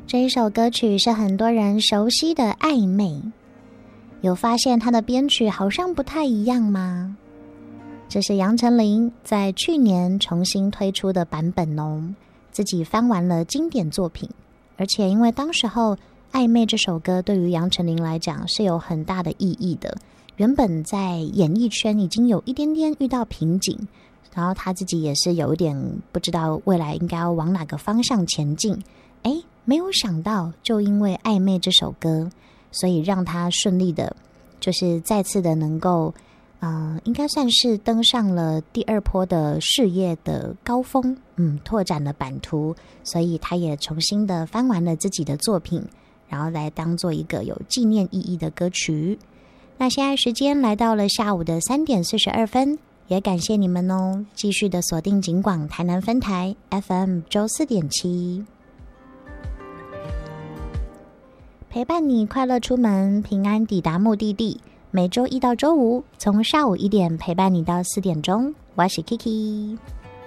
这一首歌曲是很多人熟悉的《暧昧》，有发现它的编曲好像不太一样吗？这是杨丞琳在去年重新推出的版本哦，自己翻完了经典作品，而且因为当时候《暧昧》这首歌对于杨丞琳来讲是有很大的意义的，原本在演艺圈已经有一点点遇到瓶颈，然后他自己也是有一点不知道未来应该要往哪个方向前进，没有想到就因为《暧昧》这首歌，所以让他顺利的就是再次的能够应该算是登上了第二波的事业的高峰，拓展了版图，所以他也重新的翻完了自己的作品，然后来当做一个有纪念意义的歌曲。那现在时间来到了下午的3点42分，也感谢你们哦，继续的锁定警广台南分台 FM 94.7，陪伴你快乐出门，平安抵达目的地。每周一到周五，从下午1点陪伴你到4点钟。我是 Kiki。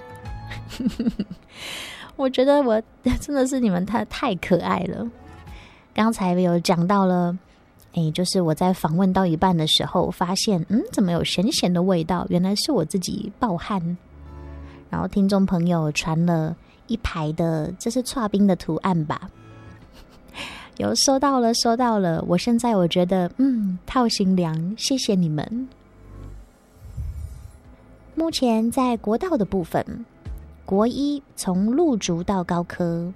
我觉得我真的是你们太可爱了。刚才有讲到了，就是我在访问到一半的时候，发现怎么有咸咸的味道？原来是我自己爆汗。然后听众朋友传了一排的，这是剉冰的图案吧？有收到了，我现在我觉得套心凉，谢谢你们。目前在国道的部分，国一从路竹到高科，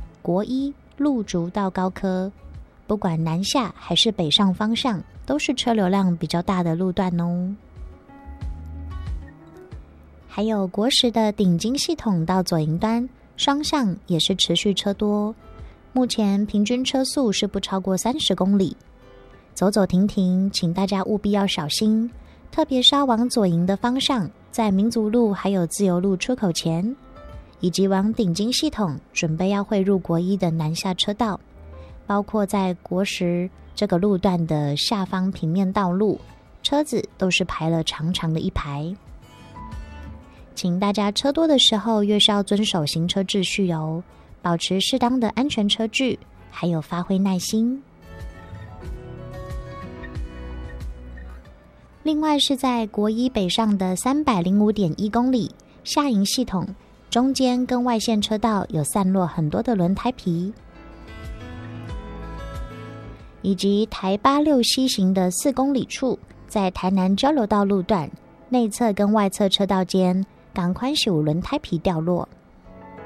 不管南下还是北上方向，都是车流量比较大的路段哦。还有国十的顶金系统到左营端，双向也是持续车多，目前平均车速是不超过30公里，走走停停，请大家务必要小心，特别是要往左营的方向，在民族路还有自由路出口前，以及往顶金系统准备要汇入国一的南下车道，包括在国十这个路段的下方平面道路，车子都是排了长长的一排。请大家车多的时候越是要遵守行车秩序哦，保持适当的安全车距，还有发挥耐心。另外是在国一北上的305.1公里下营系统，中间跟外线车道有散落很多的轮胎皮，以及台86西行的4公里处，在台南交流道路段内侧跟外侧车道间港宽9轮胎皮掉落。